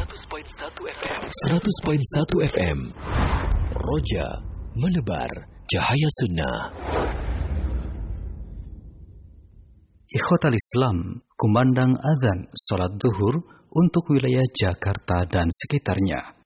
100.1 FM. Roja menebar cahaya sunnah. Ikhwatal Islam, kumandang azan salat zuhur untuk wilayah Jakarta dan sekitarnya.